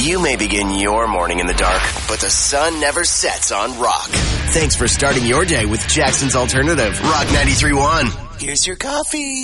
You may begin your morning in the dark, but the sun never sets on Rock. Thanks for starting your day with Jackson's Alternative, Rock 93.1. Here's your coffee.